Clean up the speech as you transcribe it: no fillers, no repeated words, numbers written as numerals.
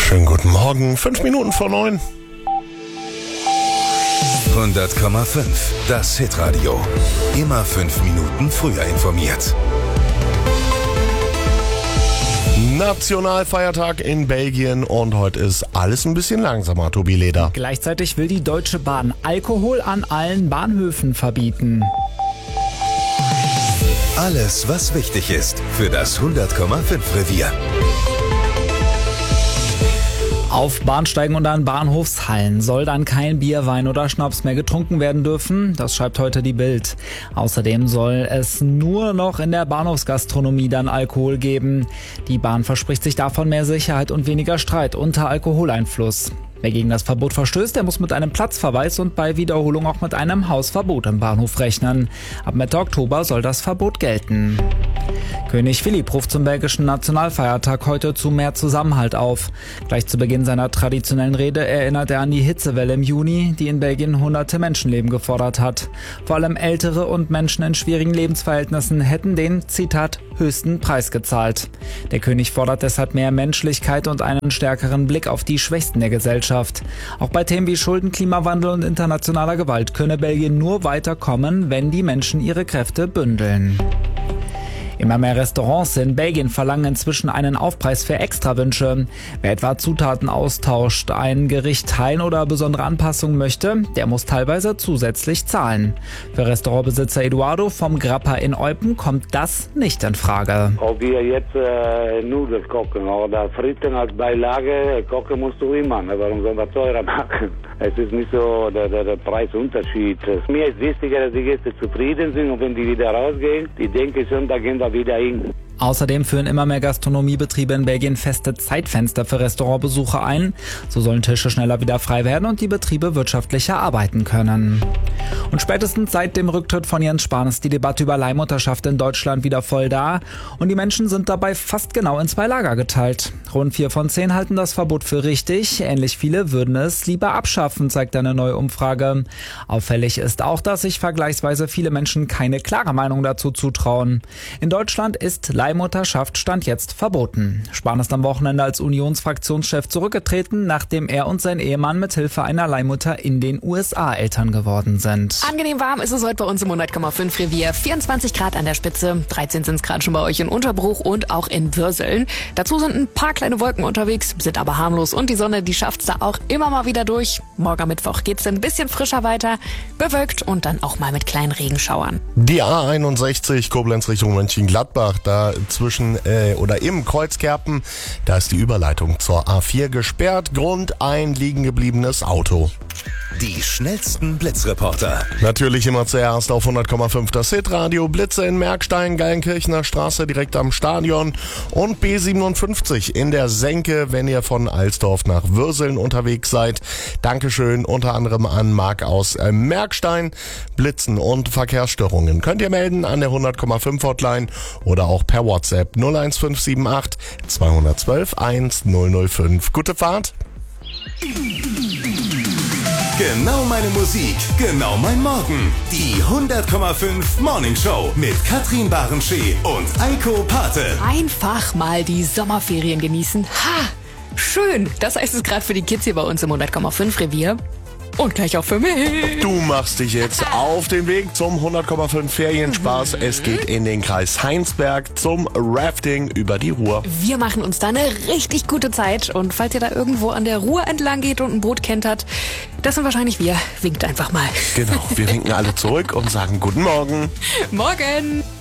Schönen guten Morgen, 5 Minuten vor 9. 100,5. Das Hitradio. Immer 5 Minuten früher informiert. Nationalfeiertag in Belgien und heute ist alles ein bisschen langsamer, Tobi Leder. Gleichzeitig will die Deutsche Bahn Alkohol an allen Bahnhöfen verbieten. Alles, was wichtig ist für das 100,5 Revier. Auf Bahnsteigen und an Bahnhofshallen soll dann kein Bier, Wein oder Schnaps mehr getrunken werden dürfen. Das schreibt heute die Bild. Außerdem soll es nur noch in der Bahnhofsgastronomie dann Alkohol geben. Die Bahn verspricht sich davon mehr Sicherheit und weniger Streit unter Alkoholeinfluss. Wer gegen das Verbot verstößt, der muss mit einem Platzverweis und bei Wiederholung auch mit einem Hausverbot im Bahnhof rechnen. Ab Mitte Oktober soll das Verbot gelten. König Philipp ruft zum belgischen Nationalfeiertag heute zu mehr Zusammenhalt auf. Gleich zu Beginn seiner traditionellen Rede erinnert er an die Hitzewelle im Juni, die in Belgien hunderte Menschenleben gefordert hat. Vor allem Ältere und Menschen in schwierigen Lebensverhältnissen hätten den, Zitat, höchsten Preis gezahlt. Der König fordert deshalb mehr Menschlichkeit und einen stärkeren Blick auf die Schwächsten der Gesellschaft. Auch bei Themen wie Schulden, Klimawandel und internationaler Gewalt könne Belgien nur weiterkommen, wenn die Menschen ihre Kräfte bündeln. Immer mehr Restaurants in Belgien verlangen inzwischen einen Aufpreis für Extrawünsche. Wer etwa Zutaten austauscht, ein Gericht teilen oder besondere Anpassungen möchte, der muss teilweise zusätzlich zahlen. Für Restaurantbesitzer Eduardo vom Grappa in Eupen kommt das nicht in Frage. Ob wir jetzt Nudeln kochen oder Fritten als Beilage, kochen musst du immer. Warum sollen wir teurer machen? Es ist nicht so der Preisunterschied. Mir ist wichtiger, dass die Gäste zufrieden sind und wenn die wieder rausgehen, die denken schon, da gehen wir wieder hin. Außerdem führen immer mehr Gastronomiebetriebe in Belgien feste Zeitfenster für Restaurantbesuche ein. So sollen Tische schneller wieder frei werden und die Betriebe wirtschaftlicher arbeiten können. Und spätestens seit dem Rücktritt von Jens Spahn ist die Debatte über Leihmutterschaft in Deutschland wieder voll da. Und die Menschen sind dabei fast genau in 2 Lager geteilt. Rund 4 von 10 halten das Verbot für richtig. Ähnlich viele würden es lieber abschaffen, zeigt eine neue Umfrage. Auffällig ist auch, dass sich vergleichsweise viele Menschen keine klare Meinung dazu zutrauen. In Deutschland ist Leihmutterschaft stand jetzt verboten. Spahn ist am Wochenende als Unionsfraktionschef zurückgetreten, nachdem er und sein Ehemann mit Hilfe einer Leihmutter in den USA Eltern geworden sind. Angenehm warm ist es heute bei uns im 100,5 Revier. 24 Grad an der Spitze, 13 sind es gerade schon bei euch in Unterbruch und auch in Würseln. Dazu sind ein paar kleine Wolken unterwegs, sind aber harmlos und die Sonne, die schafft's da auch immer mal wieder durch. Morgen am Mittwoch geht's dann ein bisschen frischer weiter, bewölkt und dann auch mal mit kleinen Regenschauern. Die A61 Koblenz Richtung Mönchengladbach, da zwischen oder im Kreuzkerpen, da ist die Überleitung zur A4 gesperrt. Grund ein liegen gebliebenes Auto. Die schnellsten Blitzreporter. Natürlich immer zuerst auf 100,5 das Hitradio. Blitze in Merkstein, Geilenkirchener Straße direkt am Stadion und B57 in der Senke, wenn ihr von Alsdorf nach Würseln unterwegs seid. Dankeschön unter anderem an Marc aus Merkstein. Blitzen und Verkehrsstörungen könnt ihr melden an der 100,5 Hotline oder auch per WhatsApp 01578 212 1005. Gute Fahrt. Genau meine Musik, genau mein Morgen. Die 100,5 Morning Show mit Katrin Barenschee und Eiko Pate. Einfach mal die Sommerferien genießen. Ha! Schön! Das heißt es gerade für die Kids hier bei uns im 100,5 Revier. Und gleich auch für mich. Du machst dich jetzt auf den Weg zum 100,5 Ferienspaß. Es geht in den Kreis Heinsberg zum Rafting über die Ruhr. Wir machen uns da eine richtig gute Zeit. Und falls ihr da irgendwo an der Ruhr entlang geht und ein Boot kentert, das sind wahrscheinlich wir. Winkt einfach mal. Genau, wir winken alle zurück und sagen guten Morgen. Morgen!